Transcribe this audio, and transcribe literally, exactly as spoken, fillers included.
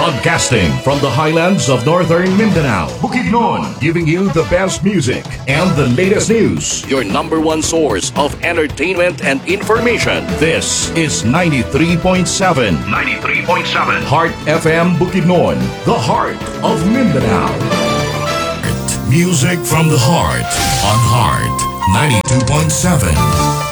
Broadcasting from the highlands of northern Mindanao, Bukidnon, giving you the best music and the latest news. Your number one source of entertainment and information. This is ninety-three point seven. ninety-three point seven. Heart F M Bukidnon, the heart of Mindanao. Music from the heart on Heart ninety-two point seven.